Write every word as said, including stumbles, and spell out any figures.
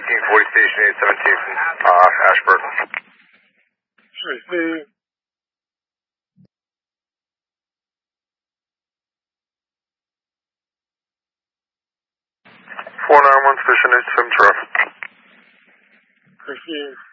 eighteen forty, station eight seventeen from uh, Ashburton. Receive. four nine one, station eight seven, traffic. Receive.